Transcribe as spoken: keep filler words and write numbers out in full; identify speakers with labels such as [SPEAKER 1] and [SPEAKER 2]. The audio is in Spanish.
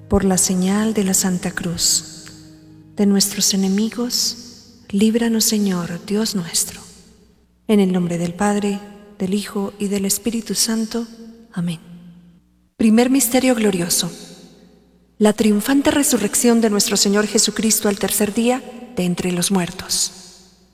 [SPEAKER 1] por la señal de la Santa Cruz, de nuestros enemigos, líbranos, Señor, Dios nuestro. En el nombre del Padre, del Hijo y del Espíritu Santo. Amén. Primer misterio glorioso: la triunfante resurrección de nuestro Señor Jesucristo al tercer día de entre los muertos.